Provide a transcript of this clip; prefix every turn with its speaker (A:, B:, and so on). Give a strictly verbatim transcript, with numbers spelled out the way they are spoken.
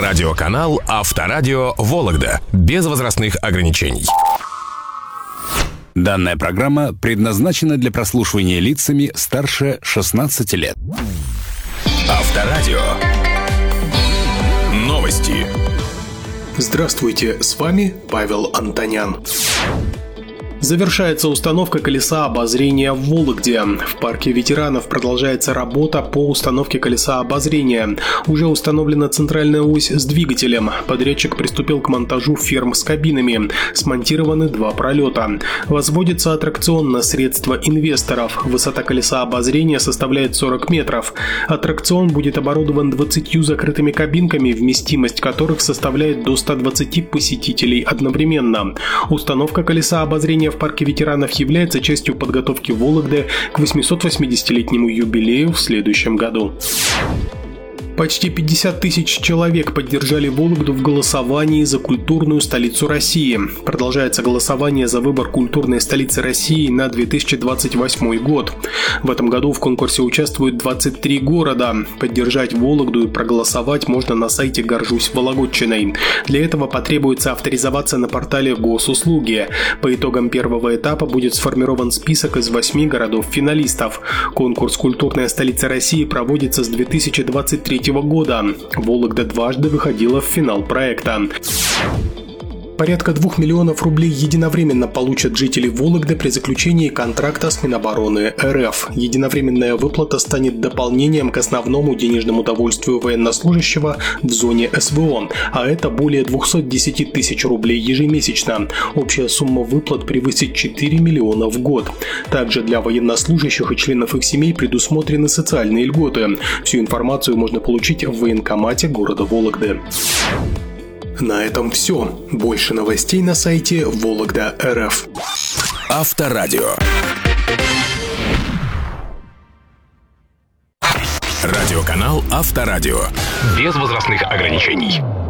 A: Радиоканал Авторадио Вологда. Без возрастных ограничений.
B: Данная программа предназначена для прослушивания лицами старше шестнадцати лет.
A: Авторадио. Новости.
C: Здравствуйте, с вами Павел Антонян. Завершается установка колеса обозрения в Вологде. В парке ветеранов продолжается работа по установке колеса обозрения. Уже установлена центральная ось с двигателем. Подрядчик приступил к монтажу ферм с кабинами. Смонтированы два пролета. Возводится аттракцион на средства инвесторов. Высота колеса обозрения составляет сорок метров. Аттракцион будет оборудован двадцатью закрытыми кабинками, вместимость которых составляет до ста двадцати посетителей одновременно. Установка колеса обозрения в парке ветеранов является частью подготовки Вологды к восьмисот восьмидесятилетнему юбилею в следующем году. Почти пятьдесят тысяч человек поддержали Вологду в голосовании за культурную столицу России. Продолжается голосование за выбор культурной столицы России на две тысячи двадцать восьмой год. В этом году в конкурсе участвуют двадцать три города. Поддержать Вологду и проголосовать можно на сайте «Горжусь Вологодчиной». Для этого потребуется авторизоваться на портале Госуслуги. По итогам первого этапа будет сформирован список из восьми городов-финалистов. Конкурс «Культурная столица России» проводится с две тысячи двадцать третьего года. Вологда дважды выходила в финал проекта. Порядка двух миллионов рублей единовременно получат жители Вологды при заключении контракта с Минобороны РФ. Единовременная выплата станет дополнением к основному денежному довольствию военнослужащего в зоне СВО, а это более двухсот десяти тысяч рублей ежемесячно. Общая сумма выплат превысит четыре миллиона в год. Также для военнослужащих и членов их семей предусмотрены социальные льготы. Всю информацию можно получить в военкомате города Вологды. На этом все. Больше новостей на сайте Вологда точка эр эф.
A: Авторадио. Радиоканал Авторадио. Без возрастных ограничений.